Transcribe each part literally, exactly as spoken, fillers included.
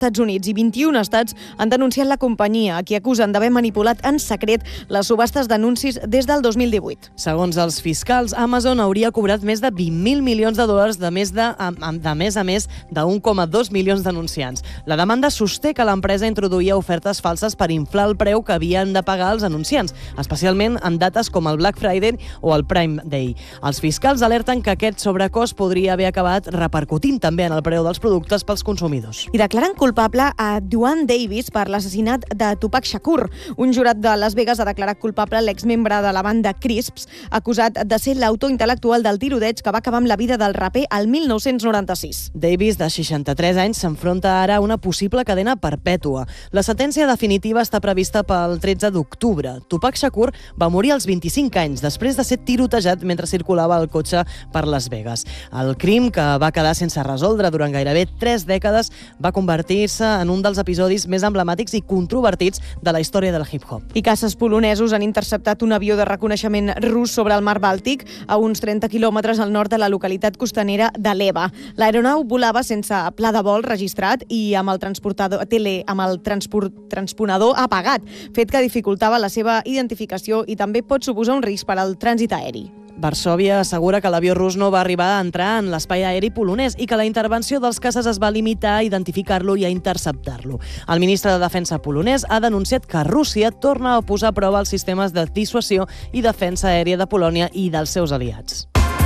Estats Units i vint-i-un estats han denunciat la companyia, a qui acusen d'haver manipulat en secret les subhastes d'anuncis des del dos mil divuit. Segons els fiscals, Amazon hauria cobrat més de vint mil milions de dòlars de més de, de més a més d'un coma dos milions d'anunciants. La demanda sosté que l'empresa introduïa ofertes falses per inflar el preu que havien de pagar els anunciants, especialment en dates com el Black Friday o el Prime Day. Els fiscals alerten que aquest sobrecost podria haver acabat repercutint també en el preu dels productes pels consumidors. I declaren culpable a Duane Davis per l'assassinat de Tupac Shakur. Un jurat de Las Vegas ha declarat culpable l'exmembre de la banda Crisps, acusat de ser l'autor intel·lectual del tiroteig que va acabar amb la vida del raper al mil nou-cents noranta-sis. Davis, de seixanta-tres anys, s'enfronta ara a una possible cadena perpètua. La sentència definitiva està prevista pel tretze d'octubre. Tupac Shakur va morir als vint-i-cinc anys, després de ser tirotejat mentre circulava el cotxe per Las Vegas. El crim, que va quedar sense resoldre durant gairebé tres dècades, va convertir en un dels episodis més emblemàtics i controvertits de la història del hip-hop. I caces polonesos han interceptat un avió de reconeixement rus sobre el mar Bàltic a uns trenta quilòmetres al nord de la localitat costanera de Leva. L'aeronau volava sense pla de vol registrat i amb el transportador tele amb el transport, transponedor apagat, fet que dificultava la seva identificació i també pot suposar un risc per al trànsit aeri. Varsòvia assegura que l'avió rus no va arribar a entrar en l'espai aeri polonès i que la intervenció dels caces es va limitar a identificar-lo i a interceptar-lo. El ministre de Defensa polonès ha denunciat que Rússia torna a posar a prova els sistemes de dissuasió i defensa aèria de Polònia i dels seus aliats.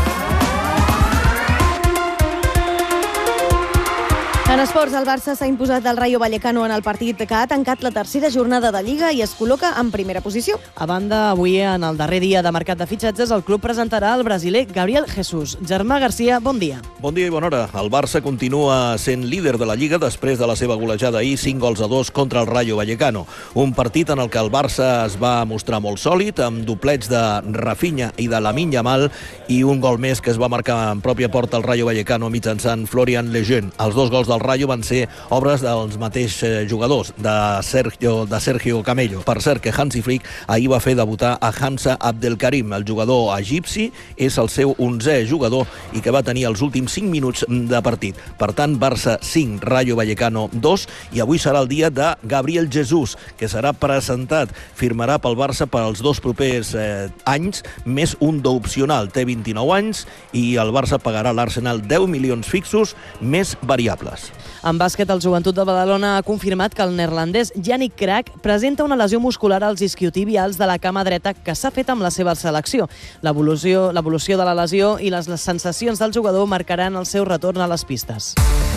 En esports, el Barça s'ha imposat al Rayo Vallecano en el partit que ha tancat la tercera jornada de Lliga i es col·loca en primera posició. A banda, avui, en el darrer dia de mercat de fitxatges, el club presentarà el brasiler Gabriel Jesus. Germà Garcia, bon dia. Bon dia i bona hora. El Barça continua sent líder de la Lliga després de la seva golejada ahir, cinc gols a dos contra el Rayo Vallecano. Un partit en el que el Barça es va mostrar molt sòlid, amb doblets de Rafinha i de Lamine Yamal, i un gol més que es va marcar en pròpia porta el Rayo Vallecano mitjançant Florian Lejeune. Els dos gols del Rayo van ser obres dels mateixos jugadors, de Sergio, de Sergio Camello. Per cert, que Hansi Flick ahir va fer debutar a Hamza Abdelkarim. El jugador egipci és el seu onzè jugador i que va tenir els últims cinc minuts de partit. Per tant, Barça cinc, Rayo Vallecano dos, i avui serà el dia de Gabriel Jesus, que serà presentat. Firmarà pel Barça per als dos propers eh, anys, més un d'opcional. Té vint-i-nou anys i el Barça pagarà a l'Arsenal deu milions fixos més variables. En bàsquet, el Joventut de Badalona ha confirmat que el neerlandès Yannick Crac presenta una lesió muscular als isquiotibials de la cama dreta que s'ha fet amb la seva selecció. L'evolució, l'evolució de la lesió i les, les sensacions del jugador marcaran el seu retorn a les pistes.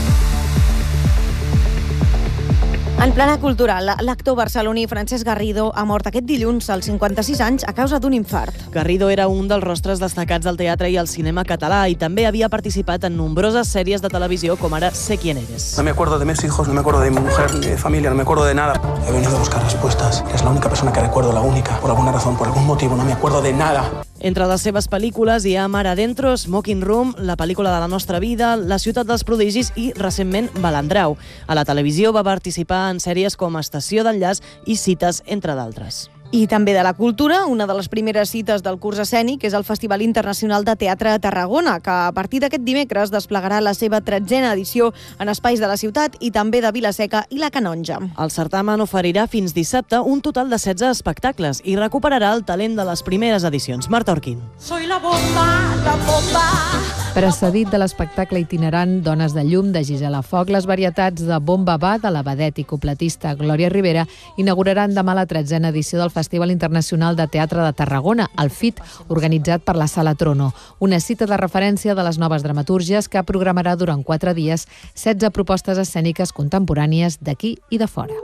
En plana cultural, l'actor barceloní Francesc Garrido ha mort aquest dilluns als cinquanta-sis anys a causa d'un infart. Garrido era un dels rostres destacats del teatre i el cinema català i també havia participat en nombroses sèries de televisió com ara Sé quién eres. No me acuerdo de mis hijos, no me acuerdo de mi mujer, ni de familia, no me acuerdo de nada. He venido a buscar respuestas. Es la única persona que recuerdo, la única. Por alguna razón, por algún motivo, no me acuerdo de nada. Entre les seves pel·lícules hi ha Mar adentro, Smoking Room, la pel·lícula de la nostra vida, La ciutat dels prodigis i, recentment, Balandrau. A la televisió va participar en sèries com Estació d'enllaç i Cites, entre d'altres. I també de la cultura, una de les primeres cites del curs escènic és el Festival Internacional de Teatre de Tarragona, que a partir d'aquest dimecres desplegarà la seva tretzena edició en espais de la ciutat i també de Vila-seca i la Canonja. El certamen oferirà fins dissabte un total de setze espectacles i recuperarà el talent de les primeres edicions. Marta Orquín. Soy la bomba, la bomba. Precedit de l'espectacle itinerant Dones de llum de Gisela Foc, les varietats de Bomba Va de la vedet i copletista Glòria Rivera inauguraran demà la tretzena edició del Festival Internacional de Teatre de Tarragona, el F I T, organitzat per la Sala Trono. Una cita de referència de les noves dramatúrgies que programarà durant quatre dies setze propostes escèniques contemporànies d'aquí i de fora.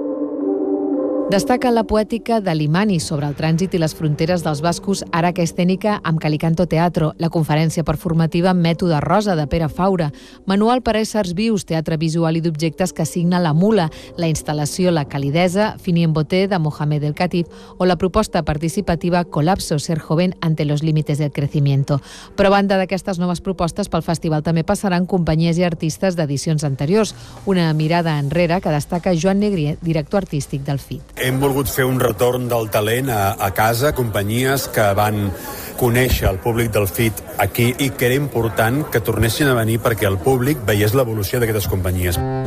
Destaca la poètica de Limani sobre el trànsit i les fronteres dels bascos Araca Escènica amb Calicanto Teatro, la conferència performativa Mètode Rosa de Pere Faura, manual per a éssers vius, teatre visual i d'objectes que signa La Mula, la instal·lació La Calidesa, Fini en Boté de Mohamed El Khatib o la proposta participativa Colapso, ser joven ante los límites del crecimiento. Però a banda d'aquestes noves propostes, pel festival també passaran companyies i artistes d'edicions anteriors. Una mirada enrere que destaca Joan Negrier, director artístic del F I T. Hem volgut fer un retorn del talent a, a casa, companyies que van conèixer el públic del F I T aquí i que era important que tornessin a venir perquè el públic veiés l'evolució d'aquestes companyies.